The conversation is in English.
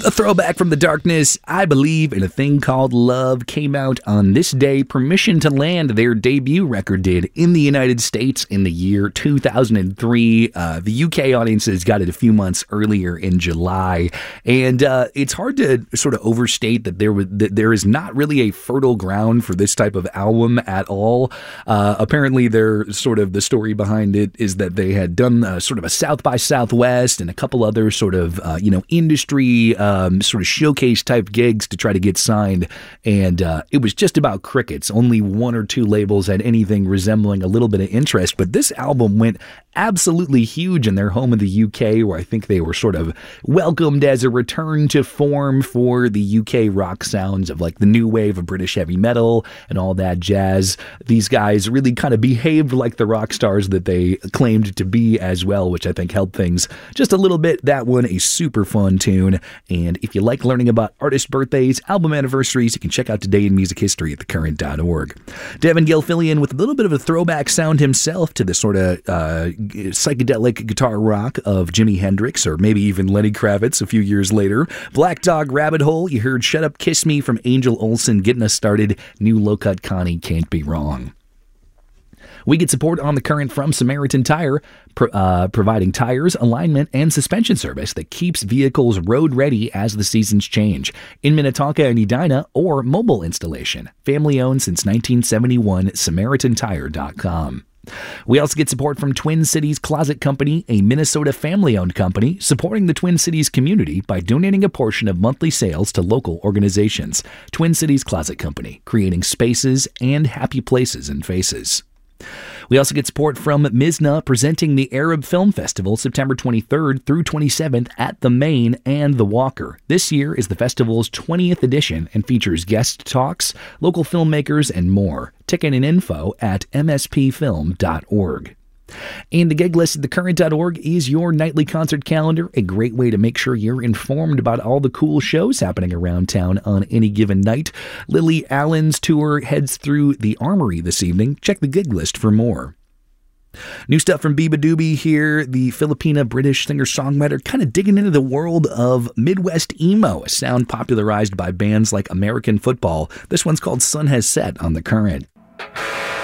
A throwback from the darkness, I Believe in a Thing Called Love, came out on this day. Permission to Land, their debut record, did in the United States in the year 2003. The UK audiences got it a few months earlier in July. And it's hard to sort of overstate that there is not really a fertile ground for this type of album at all. Apparently, the story behind it is that they had done sort of a South by Southwest and a couple other sort of, industry sort of showcase type gigs to try to get signed, and it was just about crickets. Only one or two labels had anything resembling a little bit of interest, but this album went absolutely huge in their home of the UK, where I think they were sort of welcomed as a return to form for the UK rock sounds of like the new wave of British heavy metal and all that jazz. These guys really kind of behaved like the rock stars that they claimed to be as well, which I think helped things just a little bit. That one, a super fun tune. And if you like learning about artist birthdays, album anniversaries, you can check out Today in Music History at thecurrent.org. Devin Gilfillian with a little bit of a throwback sound himself to the sort of psychedelic guitar rock of Jimi Hendrix, or maybe even Lenny Kravitz a few years later. Black Dog Rabbit Hole, you heard Shut Up Kiss Me from Angel Olsen getting us started. New Low Cut Connie, Can't Be Wrong. We get support on The Current from Samaritan Tire, providing tires, alignment, and suspension service that keeps vehicles road ready as the seasons change. In Minnetonka and Edina, or mobile installation. Family owned since 1971, SamaritanTire.com. We also get support from Twin Cities Closet Company, a Minnesota family-owned company supporting the Twin Cities community by donating a portion of monthly sales to local organizations. Twin Cities Closet Company, creating spaces and happy places and faces. We also get support from Mizna, presenting the Arab Film Festival September 23rd through 27th at the Main and the Walker. This year is the festival's 20th edition and features guest talks, local filmmakers, and more. Ticket and info at mspfilm.org. And the gig list at thecurrent.org is your nightly concert calendar, a great way to make sure you're informed about all the cool shows happening around town on any given night. Lily Allen's tour heads through the Armory this evening. Check the gig list for more. New stuff from Biba Doobie here, the Filipina-British singer-songwriter, kind of digging into the world of Midwest emo, a sound popularized by bands like American Football. This one's called Sun Has Set on The Current.